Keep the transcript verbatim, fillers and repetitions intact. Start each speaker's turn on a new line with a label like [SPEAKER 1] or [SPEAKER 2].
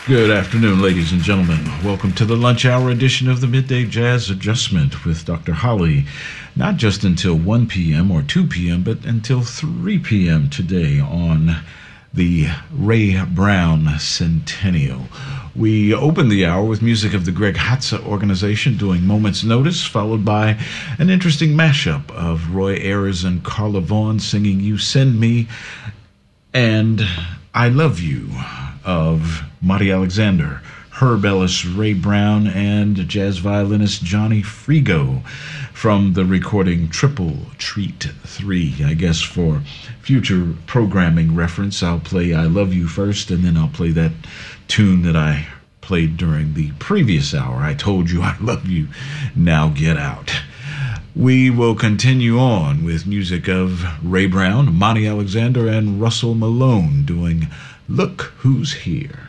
[SPEAKER 1] Good afternoon, ladies and gentlemen. Welcome to the lunch hour edition of the Midday Jazz Adjustment with Doctor Holly. Not just until one p.m. or two p.m., but until three p.m. today on the Ray Brown Centennial. We opened the hour with music of the Greg Hatza Organization doing Moment's Notice, followed by an interesting mashup of Roy Ayers and Carla Vaughan singing You Send Me and I Love You of Marty Alexander, Herb Ellis, Ray Brown, and jazz violinist Johnny Frigo from the recording Triple Treat three. I guess for future programming reference, I'll play I Love You first, and then I'll play that tune that I played during the previous hour. I Told You I Love You, Now Get Out. We will continue on with music of Ray Brown, Monty Alexander, and Russell Malone doing Look Who's Here.